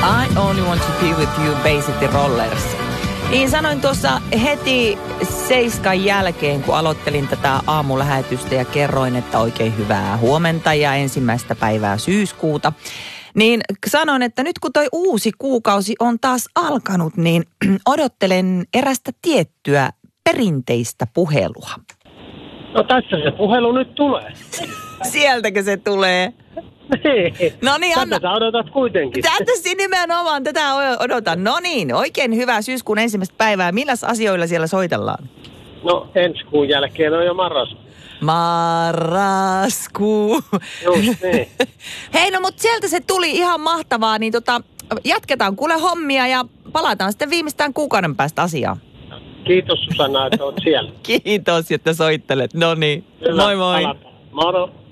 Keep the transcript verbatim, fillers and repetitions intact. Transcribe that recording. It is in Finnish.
I only want to be with you, Bay City Rollers. Niin sanoin tuossa heti seiskan jälkeen, kun aloittelin tätä aamulähetystä ja kerroin, että oikein hyvää huomenta ja ensimmäistä päivää syyskuuta. Niin sanoin, että nyt kun toi uusi kuukausi on taas alkanut, niin odottelen erästä tiettyä perinteistä puhelua. No tässä se puhelu nyt tulee. Sieltäkö se tulee? No niin, Anna. Tätä sä odotat kuitenkin. Tätä nimenomaan, tätä odotan. No niin, oikein hyvää syyskuun ensimmäistä päivää. Milläs asioilla siellä soitellaan? No ensi kuun jälkeen on jo marraskuu. Marraskuu. Just niin. Hei, no mut sieltä se tuli ihan mahtavaa, niin tota, jatketaan kuule hommia ja palataan sitten viimeistään kuukauden päästä asiaan. Kiitos Susanna, että oot siellä. Kiitos, että soittelet. No niin, moi moi. Palataan. Moro.